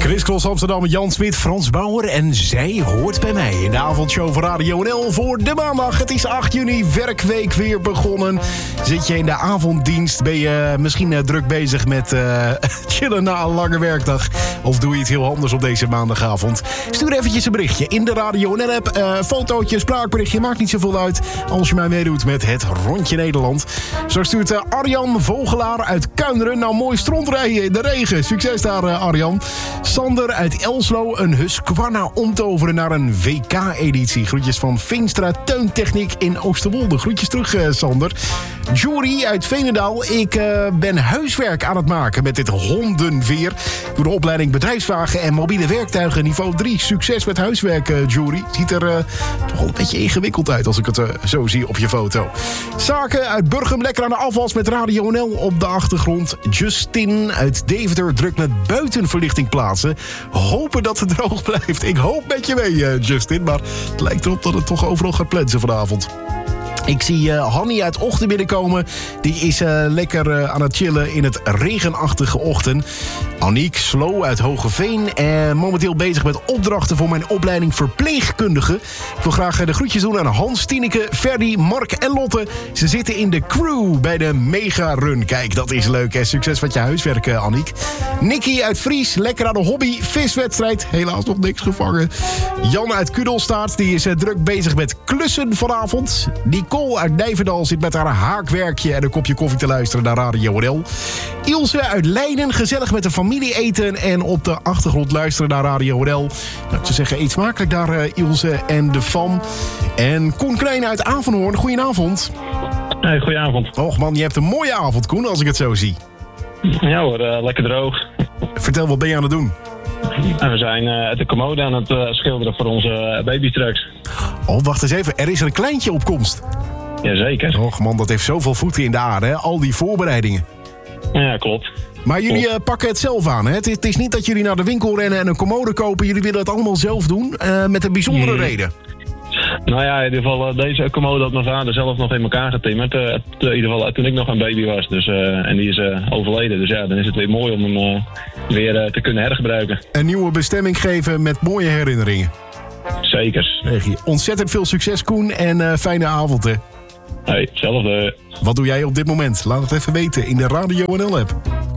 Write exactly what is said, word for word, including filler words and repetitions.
Chris Cross Amsterdam, Jan Smit, Frans Bauer en zij hoort bij mij in de avondshow van Radio N L voor de maandag. Het is acht juni, werkweek weer begonnen. Zit je in de avonddienst, ben je misschien uh, druk bezig met uh, chillen na een lange werkdag. Of doe je het heel anders op deze maandagavond? Stuur eventjes een berichtje in de Radio N L-app. Uh, fotootje, spraakberichtje, maakt niet zoveel uit als je mij meedoet met het Rondje Nederland. Zo stuurt uh, Arjan Vogelaar uit Kuinderen. Nou, mooi strontrijden in de regen. Succes daar, uh, Arjan. Sander uit Elslo, een Husqvarna omtoveren naar een W K-editie. Groetjes van Veenstra Teuntechniek in Oosterwolde. Groetjes terug, uh, Sander. Jory uit Veenendaal. Ik uh, ben huiswerk aan het maken met dit hondenveer. Ik doe de opleiding bedrijfswagen en mobiele werktuigen niveau drie. Succes met huiswerk, uh, Jory. Ziet er uh, toch wel een beetje ingewikkeld uit als ik het uh, zo zie op je foto. Zaken uit Burgum, lekker aan de afwas met Radio N L op de achtergrond. Justin uit Deventer drukt met buitenverlichting plaatsen. Hopen dat het droog blijft. Ik hoop met je mee, uh, Justin. Maar het lijkt erop dat het toch overal gaat plensen vanavond. Ik zie uh, Hanny uit Ochten binnenkomen. Die is uh, lekker uh, aan het chillen in het regenachtige ochtend. Aniek Slow uit Hogeveen. En momenteel bezig met opdrachten voor mijn opleiding verpleegkundige. Ik wil graag uh, de groetjes doen aan Hans, Tineke, Ferdy, Mark en Lotte. Ze zitten in de crew bij de Mega Run. Kijk, dat is leuk. Hè? Succes met je huiswerk, uh, Aniek. Nicky uit Fries, lekker aan de hobby. Viswedstrijd, helaas nog niks gevangen. Jan uit Kudelstaart, die is uh, druk bezig met klussen vanavond. Nicole uit Nijverdal zit met haar haakwerkje en een kopje koffie te luisteren naar Radio N L. Ilse uit Leiden, gezellig met de familie eten en op de achtergrond luisteren naar Radio N L. Nou, ik zou zeggen, eet smakelijk daar, uh, Ilse en de fam. En Koen Krijn uit Avanhoorn, goedenavond. Hey, goedenavond. Och man, je hebt een mooie avond, Koen, als ik het zo zie. Ja hoor, uh, lekker droog. Vertel, wat ben je aan het doen? En we zijn uh, uit de commode aan het uh, schilderen voor onze uh, babytrucks. Oh, wacht eens even. Er is een kleintje op komst. Jazeker. Och man, dat heeft zoveel voeten in de aarde, hè? Al die voorbereidingen. Ja, klopt. Maar jullie uh, pakken het zelf aan, hè? Het is, het is niet dat jullie naar de winkel rennen en een commode kopen. Jullie willen het allemaal zelf doen, uh, met een bijzondere hmm. reden. Nou ja, in ieder geval uh, deze commode had mijn vader zelf nog in elkaar getimmerd. Uh, in ieder geval uh, toen ik nog een baby was. Dus, uh, en die is uh, overleden. Dus ja, dan is het weer mooi om hem uh, weer uh, te kunnen hergebruiken. Een nieuwe bestemming geven met mooie herinneringen. Zeker. Regie. Ontzettend veel succes, Koen. En uh, fijne avond, hè. Hey, hetzelfde. Wat doe jij op dit moment? Laat het even weten in de Radio N L-app.